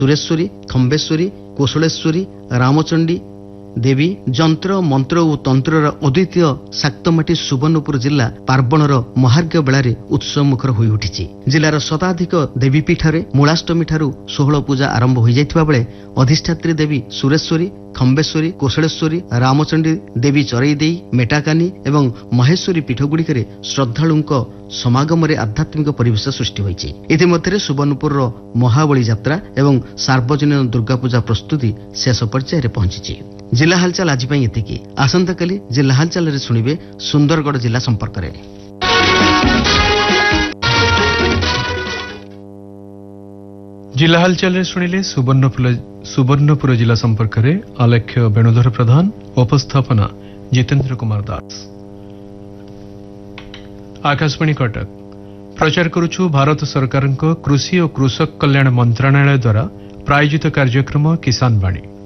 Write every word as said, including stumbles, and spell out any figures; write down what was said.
ସୁରେଶ୍ୱରୀ, ଖମ୍ବେଶ୍ୱରୀ, କୋଶଳେଶ୍ୱରୀ, ରାମଚଣ୍ଡୀ ଦେବୀ ଯନ୍ତ୍ର ମନ୍ତ୍ର ଓ ତନ୍ତ୍ରର ଅଦ୍ୱିତୀୟ ଶାକ୍ତମାଟି ସୁବର୍ଣ୍ଣପୁର ଜିଲ୍ଲା ପାର୍ବଣର ମହାର୍ଘ୍ୟ ବେଳାରେ ଉତ୍ସବମୁଖର ହୋଇଉଠିଛି। ଜିଲ୍ଲାର ଶତାଧିକ ଦେବୀପୀଠରେ ମୂଳାଷ୍ଟମୀଠାରୁ ଷୋହଳ ପୂଜା ଆରମ୍ଭ ହୋଇଯାଇଥିବା ବେଳେ ଅଧିଷ୍ଠାତ୍ରୀ ଦେବୀ ସୁରେଶ୍ୱରୀ, ଖମ୍ବେଶ୍ୱରୀ, କୋଶଳେଶ୍ୱରୀ, ରାମଚଣ୍ଡୀ ଦେବୀ ଚରେଇ ଦେଇ, ମେଟାକାନି ଏବଂ ମହେଶ୍ୱରୀ ପୀଠଗୁଡ଼ିକରେ ଶ୍ରଦ୍ଧାଳୁଙ୍କ ସମାଗମରେ ଆଧ୍ୟାତ୍ମିକ ପରିବେଶ ସୃଷ୍ଟି ହୋଇଛି। ଇତିମଧ୍ୟରେ ସୁବର୍ଣ୍ଣପୁରର ମହାବଳୀ ଯାତ୍ରା ଏବଂ ସାର୍ବଜନୀନ ଦୁର୍ଗାପୂଜା ପ୍ରସ୍ତୁତି ଶେଷ ପର୍ଯ୍ୟାୟରେ ପହଞ୍ଚିଛି। ଜିଲ୍ଲା ହାଲଚାଲ ଆଜି ପାଇଁ ଏତିକି। ଆସନ୍ତାକାଲି ଜିଲ୍ଲା ହାଲଚାଲରେ ଶୁଣିବେ ସୁନ୍ଦରଗଡ଼ ଜିଲ୍ଲା ସମ୍ପର୍କରେ। जिला हालचाल शुणिले सुवर्णपुर सुवर्णपुर जिला संपर्क में आलेख्य वेणुधर प्रधान, उपस्थापना जितेन्द्र कुमार दास। आकाशवाणी कटक प्रचार करुछु भारत सरकार कृषि और कृषक कल्याण मंत्रालय द्वारा प्रायोजित कार्यक्रम किसान वाणी।